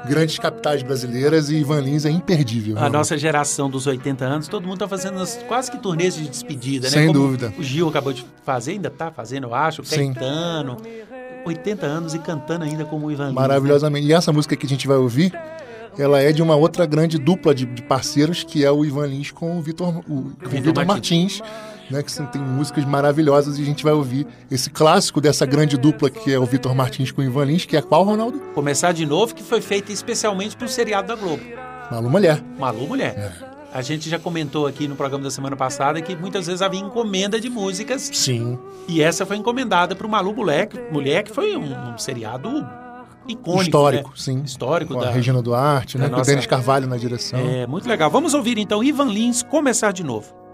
grandes capitais brasileiras e Ivan Lins é imperdível. A nossa geração dos 80 anos, todo mundo tá fazendo quase que turnês de despedida, né? Sem Como dúvida. O Gil acabou de fazer, ainda tá fazendo, eu acho, o Sim. Caetano. 80 anos e cantando ainda como o Ivan Lins. Maravilhosamente. Né? E essa música que a gente vai ouvir, ela é de uma outra grande dupla de parceiros, que é o Ivan Lins com o Vitor Martins, né, que tem músicas maravilhosas, e a gente vai ouvir esse clássico dessa grande dupla que é o Vitor Martins com o Ivan Lins, que é qual, Ronaldo? Começar de Novo, que foi feita especialmente para o seriado da Globo. Malu Mulher. Malu Mulher. A gente já comentou aqui no programa da semana passada que muitas vezes havia encomenda de músicas. Sim. E essa foi encomendada para o Malu Mulher, que foi um seriado icônico. Histórico, né? sim. Histórico. Com a Regina Duarte, né? Com o Denis Carvalho na direção. É, muito legal. Vamos ouvir então Ivan Lins, Começar de Novo.